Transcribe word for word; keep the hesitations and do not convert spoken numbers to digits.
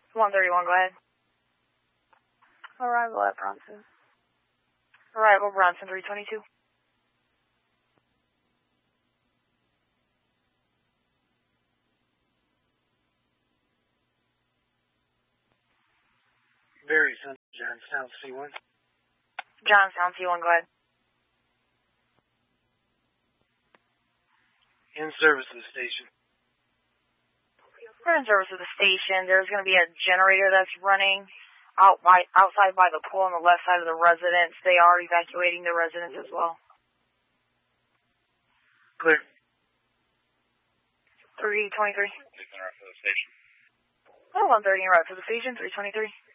one thirty-one, go ahead. Arrival at Bronson. Arrival Bronson three twenty-two. Very Central, Johnstown C one. Johnstown C one, go ahead. In service of the station. We're in service of the station. There's going to be a generator that's running out by, outside by the pool on the left side of the residence. They are evacuating the residence as well. Clear. three twenty-three. Please interrupt for the station. Oh, one thirty, right for the station, three twenty-three.